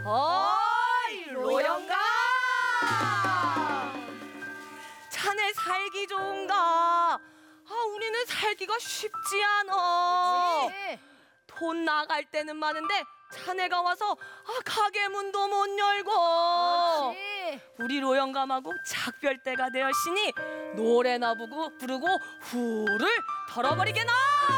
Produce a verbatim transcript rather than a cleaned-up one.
어이 로영가, 자네 살기 좋은가? 아 우리는 살기가 쉽지 않어. 돈 나갈 때는 많은데 자네가 와서 아, 가게 문도 못 열고. 그렇지. 우리 로영감하고 작별 때가 되었으니 노래나 부고 부르고 후를 털어버리게나.